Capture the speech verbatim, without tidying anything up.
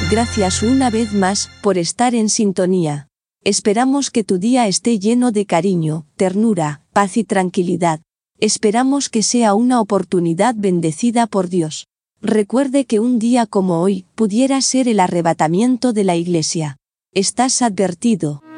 Gracias una vez más por estar en sintonía. Esperamos que tu día esté lleno de cariño, ternura, paz y tranquilidad. Esperamos que sea una oportunidad bendecida por Dios. Recuerde que un día como hoy pudiera ser el arrebatamiento de la Iglesia. Estás advertido.